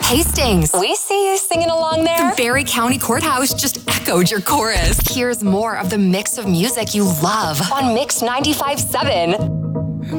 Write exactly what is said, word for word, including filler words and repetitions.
Hastings. We see you singing along there. The Barry County Courthouse just echoed your chorus. Here's more of the mix of music you love on Mix ninety-five point seven.